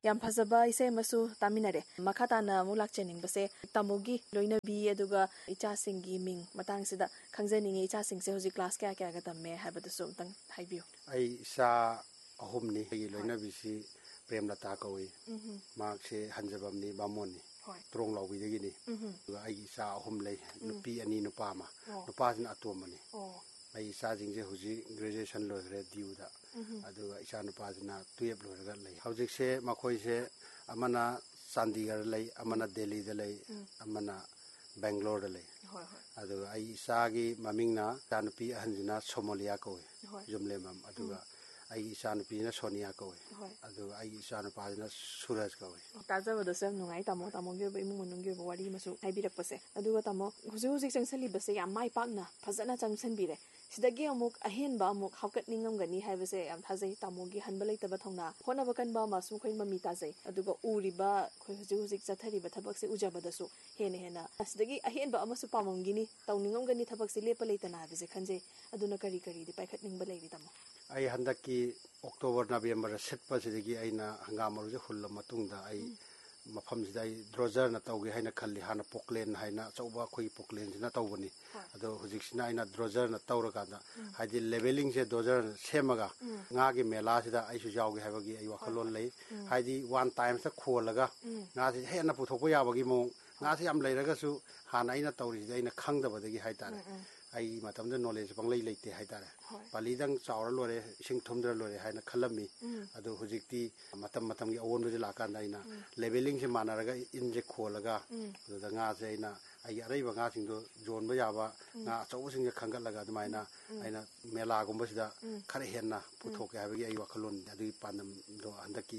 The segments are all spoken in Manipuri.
ꯌꯥꯝ ꯐꯖꯕ ꯏꯁꯩ ꯑꯃꯁꯨ ꯇꯥꯃꯤꯟꯅꯔꯦ ꯃꯈꯥ ꯇꯥꯅ ꯑꯃꯨꯛ ꯂꯥꯛꯆꯅꯤꯡꯕꯁꯦ ꯇꯥꯃꯣꯒꯤ ꯂꯣꯏꯅꯕꯤ ꯑꯗꯨꯒ ꯏꯆꯥꯁꯤꯡꯒꯤ ꯃꯤꯡ ꯃꯇꯥꯡꯁꯤꯗ ꯈꯪꯖꯅꯤꯡꯉꯤ ꯏꯆꯥꯁꯤꯡꯁꯦ ꯍꯧꯖꯤꯛ ꯀ꯭ꯂꯥꯁ ꯀꯌꯥ ꯀꯌꯥꯒ ꯇꯝꯃꯦ ꯍꯥꯏꯕꯗꯨꯁꯨ ꯑꯝꯇꯪ ꯍꯥꯏꯕꯤꯌꯨ ꯑꯩ ꯏꯆꯥ ꯑꯍꯨꯝꯅꯤ ꯑꯩꯒꯤ ꯂꯣꯏꯅꯕꯤꯁꯤ ꯄ꯭ꯔꯦꯝꯂꯇꯥ ꯀꯧꯏ ꯃꯍꯥꯛꯁꯦ ꯍꯟꯖꯕꯝꯅꯤ ꯕꯥꯃꯣꯟꯅꯤ ꯇ꯭ꯔꯣꯡ ꯂꯥꯎꯕꯤꯗꯒꯤꯅꯤ ꯑꯗꯨꯒ ꯑꯩꯒꯤ ꯏꯆꯥ ꯑꯍꯨꯝ ꯂꯩ ꯅꯨꯄꯤ ꯑꯅꯤ ꯅꯨꯄꯥ ꯑꯃ ꯅꯨꯄꯥꯁꯤꯅ ꯑꯇꯣꯝꯕꯅꯤ ꯑꯩ ꯏꯆꯥꯁꯤꯡꯁꯦ ꯍꯧꯖꯤꯛ ꯒ꯭ꯔꯦꯖꯨꯑꯦꯁꯟ ꯂꯣꯏꯈ꯭ꯔꯦ ꯗꯤꯌꯨꯗ ꯑꯗꯨꯒ ꯏꯆꯥ ꯅꯨꯄꯥꯁꯤꯅ 12 ꯂꯣꯏꯔꯒ ꯂꯩ ꯍꯧꯖꯤꯛꯁꯦ ꯃꯈꯣꯏꯁꯦ ꯑꯃꯅ ꯆꯥꯟꯗꯤꯒꯔ ꯂꯩ ꯑꯃꯅ ꯗꯦꯜꯂꯤꯗ ꯂꯩ ꯑꯃꯅ ꯕꯦꯡꯒ꯭ꯂꯣꯔꯗ ꯂꯩ ꯑꯗꯨꯒ ꯑꯩ ꯏꯆꯥꯒꯤ ꯃꯃꯤꯡꯅ ꯏꯆꯥꯅꯨꯄꯤ ꯑꯍꯟꯁꯤꯅ ꯁꯣꯃꯣꯂꯤꯌꯥ ꯀꯧꯏ ꯌꯨꯝꯂꯦꯝꯕꯝ ꯑꯗꯨꯒ ꯑꯩꯒꯤ ꯏꯆꯥꯅꯨꯄꯤꯅ ꯁꯣꯅꯤꯌꯥ ꯀꯧꯏ ꯑꯗꯨꯒ ꯑꯩꯒꯤ ꯏꯆꯥꯅꯨꯄꯥꯁꯤꯅ ꯁꯨꯔꯖ ꯀꯧꯏ ꯇꯥꯖꯕꯗꯁꯨ ꯌꯥꯝ ꯅꯨꯡꯉꯥꯏ ꯇꯥꯃꯣꯒꯤ ꯑꯣꯏꯕ ꯏꯃꯨꯡ ꯃꯅꯨꯡꯒꯤ ꯑꯣꯏꯕ ꯋꯥꯔꯤ ꯑꯃꯁꯨ ꯍꯥꯏꯕꯤꯔꯛꯄꯁꯦ ꯑꯗꯨꯒ ꯇꯥꯃꯣ ꯍꯧꯖꯤꯛ ꯆꯪꯁꯜꯂꯤꯕꯁꯦ ꯌꯥꯝ ꯃꯥꯏ ꯄꯥꯛꯅ ꯐꯖꯅ ꯆꯪꯁꯟꯕꯤꯔꯦ ꯁꯤꯗꯒꯤ ꯑꯃꯨꯛ ꯑꯍꯦꯟꯕ ꯑꯃꯨꯛ ꯍꯥꯞꯀꯠꯅꯤꯡꯉꯝꯒꯅꯤ ꯍꯥꯏꯕꯁꯦ ꯌꯥꯝ ꯊꯥꯖꯩ ꯇꯥꯃꯣꯒꯤ ꯍꯟꯕ ꯂꯩꯇꯕ ꯊꯧꯅꯥ ꯍꯣꯠꯅꯕ ꯀꯟꯕ ꯑꯃꯁꯨ ꯑꯩꯈꯣꯏ ꯃꯃꯤ ꯇꯥꯖꯩ ꯑꯗꯨꯒ ꯎꯔꯤꯕ ꯑꯩꯈꯣꯏ ꯍꯧꯖꯤꯛ ꯆꯠꯊꯔꯤꯕ ꯊꯕꯛꯁꯦ ꯎꯖꯕꯗꯁꯨ ꯍꯦꯟꯅ ꯑꯁꯤꯗꯒꯤ ꯑꯍꯦꯟꯕ ꯑꯃꯁꯨ ꯄꯥꯝꯃꯝꯒꯅꯤ ꯇꯧꯅꯤꯡꯉꯝꯒꯅꯤ ꯊꯕꯛꯁꯦ ꯂꯦꯞꯄ ꯂꯩꯇꯅ ꯍꯥꯏꯕꯁꯦ ꯈꯟꯖꯩ ꯑꯗꯨꯅ ꯀꯔꯤꯗꯤ ꯄꯥꯏꯈꯠꯅꯤꯡꯕ ꯂꯩꯔꯤ ꯇꯥꯃꯣ ꯑꯩ ꯍꯟꯗꯛꯀꯤ ꯑꯣꯛꯇꯣꯕꯔ ꯅꯕꯦꯝꯕꯔ ꯁꯤꯠꯄꯁꯤꯗꯒꯤ ꯑꯩꯅ ꯍꯪꯒꯥꯝ ꯃꯔꯨꯁꯦ ꯍꯨꯜꯂ ꯃꯇꯨꯡꯗ ꯑꯩ ꯃꯐꯝꯁꯤꯗ ꯑꯩ ꯗ꯭ꯔꯣꯖꯔꯅ ꯇꯧꯒꯦ ꯍꯥꯏꯅ ꯈꯜꯂꯤ ꯍꯥꯟꯅ ꯄꯣꯛꯂꯦꯟ ꯍꯥꯏꯅ ꯑꯆꯧꯕ ꯑꯩꯈꯣꯏꯒꯤ ꯄꯣꯛꯂꯦꯟꯁꯤꯅ ꯇꯧꯕꯅꯤ ꯑꯗꯣ ꯍꯧꯖꯤꯛꯁꯤꯅ ꯑꯩꯅ ꯗ꯭ꯔꯣꯖꯔꯅ ꯇꯧꯔꯀꯥꯟꯗ ꯍꯥꯏꯗꯤ ꯂꯦꯚꯦꯂꯤꯡꯁꯦ ꯗ꯭ꯔꯣꯖꯔꯅ ꯁꯦꯝꯃꯒ ꯉꯥꯒꯤ ꯃꯦꯂꯥꯁꯤꯗ ꯑꯩꯁꯨ ꯌꯥꯎꯒꯦ ꯍꯥꯏꯕꯒꯤ ꯑꯩ ꯋꯥꯈꯜꯂꯣꯟ ꯂꯩ ꯍꯥꯏꯗꯤ ꯋꯥꯟ ꯇꯥꯏꯝꯁꯇ ꯈꯣꯜꯂꯒ ꯉꯥꯁꯤ ꯍꯦꯟꯅ ꯄꯨꯊꯣꯛꯄ ꯌꯥꯕꯒꯤ ꯃꯑꯣꯡ ꯉꯥꯁꯤ ꯌꯥꯝ ꯂꯩꯔꯒꯁꯨ ꯍꯥꯟꯅ ꯑꯩꯅ ꯇꯧꯔꯤꯁꯤꯗ ꯑꯩꯅ ꯈꯪꯗꯕꯗꯒꯤ ꯍꯥꯏꯇꯥꯔꯦ ꯑꯩ ꯃꯇꯝꯗ ꯅꯣꯂꯦꯖ ꯄꯪꯂꯩ ꯂꯩꯇꯦ ꯍꯥꯏꯇꯥꯔꯦ ꯄꯥꯂꯤꯗꯪ ꯆꯥꯎꯔ ꯂꯣꯏꯔꯦ ꯏꯁꯤꯡ ꯊꯨꯝꯗ꯭ꯔ ꯂꯣꯏꯔꯦ ꯍꯥꯏꯅ ꯈꯜꯂꯝꯃꯤ ꯑꯗꯣ ꯍꯧꯖꯤꯛꯇꯤ ꯃꯇꯝꯒꯤ ꯑꯑꯣꯟꯕꯁꯦ ꯂꯥꯛꯀꯥꯟꯗ ꯑꯩꯅ ꯂꯦꯚꯦꯂꯤꯡꯁꯦ ꯃꯥꯟꯅꯔꯒ ꯏꯟꯁꯦ ꯈꯣꯜꯂꯒ ꯑꯗꯨꯗ ꯉꯥꯁꯦ ꯑꯩꯅ ꯑꯩꯒꯤ ꯑꯔꯩꯕ ꯉꯥꯁꯤꯡꯗꯣ ꯌꯣꯟꯕ ꯌꯥꯕ ꯉꯥ ꯑꯆꯧꯕꯁꯤꯡꯁꯦ ꯈꯟꯒꯠꯂꯒ ꯑꯗꯨꯃꯥꯏꯅ ꯑꯩꯅ ꯃꯦꯂꯥꯒꯨꯝꯕꯁꯤꯗ ꯈꯔ ꯍꯦꯟꯅ ꯄꯨꯊꯣꯛꯀꯦ ꯍꯥꯏꯕꯒꯤ ꯑꯩ ꯋꯥꯈꯜꯂꯣꯟ ꯑꯗꯨꯒꯤ ꯄꯥꯟꯗꯝꯗꯣ ꯍꯟꯗꯛꯀꯤ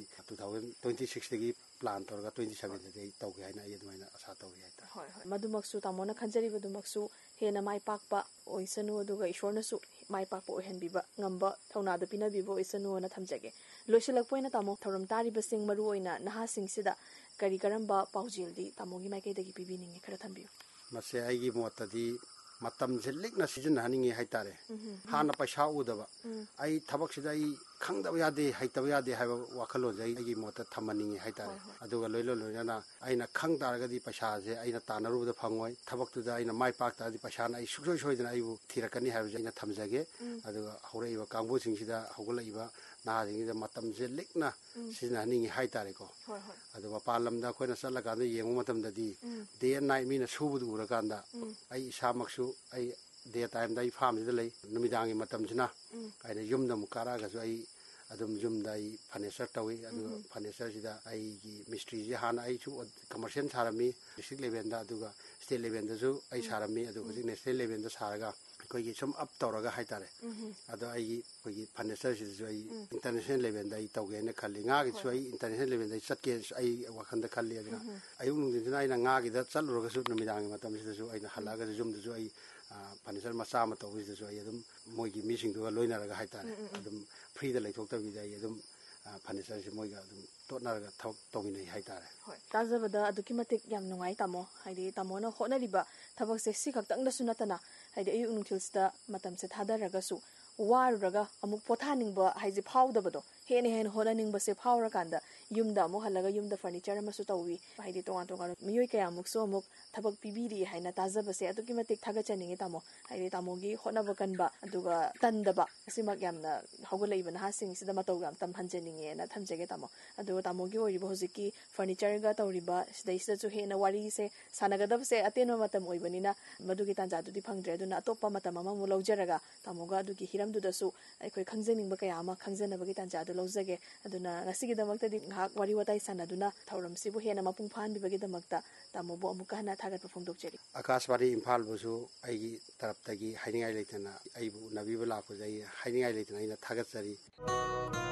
2026ꯗꯒꯤ ꯄ꯭ꯂꯥꯟ ꯇꯧꯔꯒ 27ꯗꯗꯤ ꯑꯩ ꯇꯧꯒꯦ ꯍꯥꯏꯅ ꯑꯩ ꯑꯗꯨꯃꯥꯏꯅ ꯑꯁꯥ ꯇꯧꯔꯤ ꯍꯥꯏꯇꯥꯔꯦ ꯃꯗꯨꯃꯛꯁꯨ ꯇꯥꯃꯣꯅ ꯈꯟꯖꯔꯤꯕꯗꯨꯃꯛꯁꯨ ꯍꯦꯟꯅ ꯃꯥꯏ ꯄꯥꯛꯄ ꯑꯣꯏꯁꯅꯨ ꯑꯗꯨꯒ ꯏꯁꯣꯔꯅꯁꯨ ꯃꯥꯏ ꯄꯥꯛꯄ ꯑꯣꯏꯍꯟꯕꯤꯕ ꯉꯝꯕ ꯊꯧꯅꯥꯗ ꯄꯤꯅꯕꯤꯕ ꯑꯣꯏꯁꯅꯨꯅ ꯊꯝꯖꯒꯦ ꯂꯣꯏꯁꯤꯜꯂꯛꯄ ꯑꯣꯏꯅ ꯇꯥꯃꯣ ꯊꯧꯔꯝ ꯇꯥꯔꯤꯕꯁꯤꯡ ꯃꯔꯨ ꯑꯣꯏꯅ ꯅꯍꯥꯁꯤꯡꯁꯤꯗ ꯀꯔꯝꯕ ꯄꯥꯎꯖꯦꯜꯗꯤ ꯇꯥꯃꯣꯒꯤ ꯃꯥꯏꯀꯩꯗꯒꯤ ꯄꯤꯕꯤꯅꯤꯡꯉꯤ ꯈꯔ ꯊꯝꯕꯤꯌꯨ ꯃꯁꯦ ꯑꯩꯒꯤ ꯃꯣꯠꯇꯗꯤ ꯃꯇꯝꯁꯦ ꯂꯤꯛꯅ ꯁꯤꯖꯤꯟꯅꯍꯟꯅꯤꯡꯉꯤ ꯍꯥꯏꯇꯥꯔꯦ ꯍꯥꯟꯅ ꯄꯩꯁꯥ ꯎꯗꯕ ꯑꯩ ꯊꯕꯛꯁꯤꯗ ꯑꯩ ꯈꯪꯗꯕ ꯌꯥꯗꯦ ꯍꯩꯇꯕ ꯌꯥꯗꯦ ꯍꯥꯏꯕ ꯋꯥꯈꯜꯂꯣꯟꯁꯦ ꯑꯩꯒꯤ ꯃꯣꯠꯇ ꯊꯝꯍꯟꯅꯤꯡꯉꯤ ꯍꯥꯏꯇꯥꯔꯦ ꯑꯗꯨꯒ ꯂꯣꯏꯅꯅ ꯑꯩꯅ ꯈꯪ ꯇꯥꯔꯒꯗꯤ ꯄꯩꯁꯥꯁꯦ ꯑꯩꯅ ꯇꯥꯟꯅꯔꯨꯕꯗ ꯐꯪꯉꯣꯏ ꯊꯕꯛꯇꯨꯗ ꯑꯩꯅ ꯃꯥꯏ ꯄꯥꯛ ꯇꯥꯔꯗꯤ ꯄꯩꯁꯥꯅ ꯑꯩ ꯁꯨꯡꯁꯣꯏ ꯁꯣꯏꯗꯅ ꯑꯩꯕꯨ ꯊꯤꯔꯛꯀꯅꯤ ꯍꯥꯏꯕꯁꯦ ꯑꯩꯅ ꯊꯝꯖꯒꯦ ꯑꯗꯨꯒ ꯍꯧꯔꯛꯏꯕ ꯀꯥꯡꯕꯨꯁꯤꯡꯁꯤꯗ ꯍꯧꯒꯠꯂꯛꯏꯕ ꯅꯍꯥꯁꯤꯡꯁꯤꯗ ꯃꯇꯝꯁꯦ ꯂꯤꯛꯅ ꯁꯤꯖꯤꯟꯅꯍꯟꯅꯤꯡꯉꯤ ꯍꯥꯏꯇꯥꯔꯦꯀꯣ ꯑꯗꯨ ꯃꯄꯥꯟ ꯂꯝꯗ ꯑꯩꯈꯣꯏꯅ ꯆꯠꯂꯀꯥꯟꯗ ꯌꯦꯡꯕ ꯃꯇꯝꯗꯗꯤ ꯗꯦ ꯑꯦꯟ ꯅꯥꯏꯠ ꯃꯤꯅ ꯁꯨꯕꯗꯨ ꯎꯔꯀꯥꯟꯗ ꯑꯩ ꯏꯁꯥꯃꯛꯁꯨ ꯑꯩ ꯗꯦ ꯇꯥꯏꯝꯗ ꯑꯩ ꯐꯥꯔꯝꯁꯤꯗ ꯂꯩ ꯅꯨꯃꯤꯗꯥꯡꯒꯤ ꯃꯇꯝꯁꯤꯅ ꯑꯩꯅ ꯌꯨꯝꯗ ꯑꯃꯨꯛ ꯀꯥꯔꯛꯑꯒꯁꯨ ꯑꯩ ꯑꯗꯨꯝ ꯌꯨꯝꯗ ꯑꯩ ꯐꯔꯅꯤꯆꯔ ꯇꯧꯏ ꯑꯗꯨꯒ ꯐꯔꯅꯤꯆꯔꯁꯤꯗ ꯑꯩꯒꯤ ꯃꯤꯁꯇ꯭ꯔꯤꯁꯦ ꯍꯥꯟꯅ ꯑꯩꯁꯨ ꯀꯃꯔꯁꯤꯌꯦꯜ ꯁꯥꯔꯝꯃꯤ ꯗꯤꯁꯇ꯭ꯔꯤꯛ ꯂꯦꯚꯦꯜꯗ ꯑꯗꯨꯒ ꯁ꯭ꯇꯦꯠ ꯂꯦꯚꯦꯜꯗꯁꯨ ꯑꯩ ꯁꯥꯔꯝꯃꯤ ꯑꯗꯨꯒ ꯍꯧꯖꯤꯛ ꯅꯦꯁꯅꯦꯜ ꯂꯦꯚꯦꯜꯗ ꯁꯥꯔꯒ ꯑꯩꯈꯣꯏꯒꯤ ꯁꯨꯝ ꯑꯞ ꯇꯧꯔꯒ ꯍꯥꯏꯇꯥꯔꯦ ꯑꯗꯣ ꯑꯩꯈꯣꯏꯒꯤ ꯐꯔꯅꯤꯆꯔꯁꯤꯗꯁꯨ ꯑꯩ ꯏꯟꯇꯔꯅꯦꯁꯅꯦꯜ ꯂꯦꯚꯦꯜꯗ ꯑꯩ ꯇꯧꯒꯦ ꯍꯥꯏꯅ ꯈꯜꯂꯤ ꯉꯥꯒꯤꯁꯨ ꯑꯩ ꯏꯟꯇꯔꯅꯦꯁꯅꯦꯜ ꯂꯦꯚꯦꯜꯗ ꯑꯩ ꯆꯠꯀꯦ ꯑꯩ ꯋꯥꯈꯜꯗ ꯈꯜꯂꯤ ꯑꯗꯨꯅ ꯑꯌꯨꯛ ꯅꯨꯡꯊꯤꯟꯁꯤꯅ ꯑꯩꯅ ꯉꯥꯒꯤꯗ ꯆꯠꯂꯨꯔꯒꯁꯨ ꯅꯨꯃꯤꯗꯥꯡꯒꯤ ꯃꯇꯝꯁꯤꯗꯁꯨ ꯑꯩꯅ ꯍꯜꯂꯛꯑꯒꯁꯨ ꯌꯨꯝꯗꯁꯨ ꯑꯩ ꯐꯔꯅꯤꯆꯔ ꯃꯆꯥ ꯑꯃ ꯇꯧꯕꯁꯤꯗꯁꯨ ꯑꯩ ꯑꯗꯨꯝ ꯃꯣꯏꯒꯤ ꯃꯤꯁꯤꯡꯗꯨꯒ ꯂꯣꯏꯅꯔꯒ ꯍꯥꯏꯇꯥꯔꯦ ꯑꯗꯨꯝ ꯐ꯭ꯔꯤꯗ ꯂꯩꯊꯣꯛꯇꯕꯤꯗ ꯑꯩ ꯑꯗꯨꯝ ꯐꯔꯅꯤꯆꯔꯁꯤ ꯃꯣꯏꯒ ꯑꯗꯨꯝ ꯇꯣꯠꯅꯔꯒ ꯊꯕꯛ ꯇꯧꯃꯤꯟꯅꯩ ꯍꯥꯏꯇꯥꯔꯦ ꯇꯥꯖꯕꯗ ꯑꯗꯨꯛꯀꯤ ꯃꯇꯤꯛ ꯌꯥꯝ ꯅꯨꯡꯉꯥꯏ ꯇꯥꯃꯣ ꯍꯥꯏꯗꯤ ꯇꯥꯃꯣꯅ ꯍꯣꯠꯅꯔꯤꯕ ꯊꯕꯛꯁꯦ ꯁꯤ ꯈꯛꯇꯪꯗꯁꯨ ꯅꯠꯇꯅ ꯍꯥꯏꯗꯤ ꯑꯌꯨꯛ ꯅꯨꯡꯊꯤꯜꯁꯤꯗ ꯃꯇꯝꯁꯦ ꯊꯥꯗꯔꯒꯁꯨ ꯋꯥꯔꯨꯔꯒ ꯑꯃꯨꯛ ꯄꯣꯊꯥꯅꯤꯡꯕ ꯍꯥꯏꯁꯦ ꯐꯥꯎꯗꯕꯗꯣ ꯍꯦꯟꯅ ꯍꯣꯠꯅꯅꯤꯡꯕꯁꯦ ꯐꯥꯎꯔꯀꯥꯟꯗ ꯌꯨꯝꯗ ꯑꯃꯨꯛ ꯍꯜꯂꯒ ꯌꯨꯝꯗ ꯐꯔꯅꯤꯆꯔ ꯑꯃꯁꯨ ꯇꯧꯋꯤ ꯍꯥꯏꯗꯤ ꯇꯣꯉꯥꯟ ꯃꯤꯑꯣꯏ ꯀꯌꯥꯃꯨꯛꯁꯨ ꯑꯃꯨꯛ ꯊꯕꯛ ꯄꯤꯕꯤꯔꯤ ꯍꯥꯏꯅ ꯇꯥꯖꯕꯁꯦ ꯑꯗꯨꯛꯀꯤ ꯃꯇꯤꯛ ꯊꯥꯒꯠꯆꯅꯤꯡꯉꯤ ꯇꯥꯃꯣ ꯍꯥꯏꯗꯤ ꯇꯥꯃꯣꯒꯤ ꯍꯣꯠꯅꯕ ꯀꯟꯕ ꯑꯗꯨꯒ ꯇꯟꯗꯕ ꯑꯁꯤꯃꯛ ꯌꯥꯝꯅ ꯍꯧꯒꯠꯂꯛꯏꯕ ꯅꯍꯥꯁꯤꯡꯁꯤꯗ ꯃꯇꯧ ꯌꯥꯝ ꯇꯝꯍꯟꯖꯅꯤꯡꯉꯦꯅ ꯊꯝꯖꯒꯦ ꯇꯥꯃꯣ ꯑꯗꯨꯒ ꯇꯥꯃꯣꯒꯤ ꯑꯣꯏꯔꯤꯕ ꯍꯧꯖꯤꯛꯀꯤ ꯐꯔꯅꯤꯆꯔꯒ ꯇꯧꯔꯤꯕ ꯁꯤꯗꯩꯁꯤꯗꯁꯨ ꯍꯦꯟꯅ ꯋꯥꯔꯤꯁꯦ ꯁꯥꯟꯅꯒꯗꯕꯁꯦ ꯑꯇꯦꯟꯕ ꯃꯇꯝ ꯑꯣꯏꯕꯅꯤꯅ ꯃꯗꯨꯒꯤ ꯇꯥꯟꯖꯥꯗꯨꯗꯤ ꯐꯪꯗ꯭ꯔꯦ ꯑꯗꯨꯅ ꯑꯇꯣꯞꯄ ꯃꯇꯝ ꯑꯃꯃꯨꯛ ꯂꯧꯖꯔꯒ ꯇꯥꯃꯣꯒ ꯑꯗꯨꯒꯤ ꯍꯤꯔꯝꯗꯨꯗꯁꯨ ꯑꯩꯈꯣꯏ ꯈꯪꯖꯅꯤꯡꯕ ꯀꯌꯥ ꯑꯃ ꯈꯪꯖꯅꯕꯒꯤ ꯇꯥꯟꯖꯥꯗꯨ ꯂꯧꯖꯒꯦ ꯑꯗꯨꯅ ꯉꯁꯤꯒꯤꯗꯃꯛꯇꯗꯤ ꯉꯥꯏꯍꯥꯛ ꯋꯥꯔꯤ ꯋꯥꯇꯥꯏ ꯁꯥꯟꯅꯗꯨꯅ ꯊꯧꯔꯝꯁꯤꯕꯨ ꯍꯦꯟꯅ ꯃꯄꯨꯡ ꯐꯥꯍꯟꯕꯤꯕꯒꯤꯗꯃꯛꯇ ꯇꯥꯃꯣꯕꯨ ꯑꯃꯨꯛꯀ ꯍꯟꯅ ꯊꯥꯒꯠꯄ ꯐꯣꯡꯗꯣꯛꯆꯔꯤ ꯑꯀꯥꯁꯕꯥꯅꯤ ꯏꯝꯐꯥꯜꯕꯨꯁꯨ ꯑꯩꯒꯤ ꯇꯔꯞꯇꯒꯤ ꯍꯥꯏꯅꯤꯡꯉꯥꯏ ꯂꯩꯇꯅ ꯑꯩꯕꯨ ꯎꯅꯕꯤꯕ ꯂꯥꯛꯄꯁꯦ ꯑꯩ ꯍꯥꯏꯅꯤꯡꯉꯥꯏ ꯂꯩꯇꯅ ꯑꯩꯅ ꯊꯥꯒꯠꯆꯔꯤ